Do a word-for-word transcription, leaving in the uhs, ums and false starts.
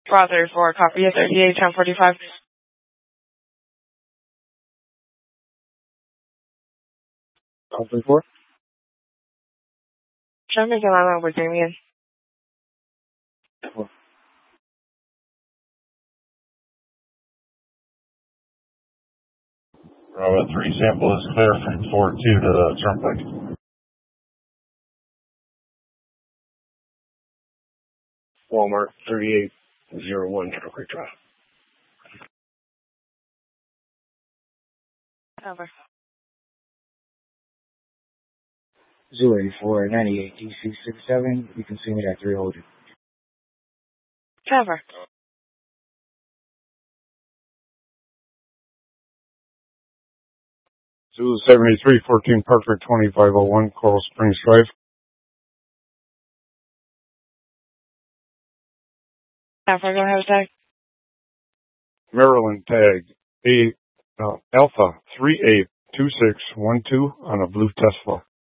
Raw thirty-four, copy at thirty-eight, ten forty-five. Raw thirty-four? Trying to make a line with Damien. Four. Bravo three sample is clear from four two to the Turnpike. Walmart thirty-eight oh one Turnpike Drive. Over. Zoo eighty-four, ninety-eight, D C sixty-seven. You can see me at three hundred. Cover. Zoo seventy-three, fourteen Parker, twenty-five oh one Coral Springs Drive. Alpha, go ahead, tag. Maryland tag A uh, Alpha three eight two six one two on a blue Tesla.